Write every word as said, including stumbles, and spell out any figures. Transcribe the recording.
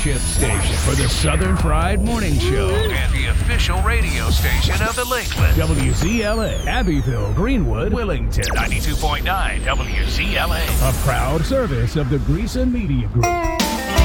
flagship station for the Southern Fried Morning Show and the official radio station of the Lakeland. W Z L A, Abbeville, Greenwood, Willington. ninety-two point nine W Z L A. A proud service of the Greason Media Group.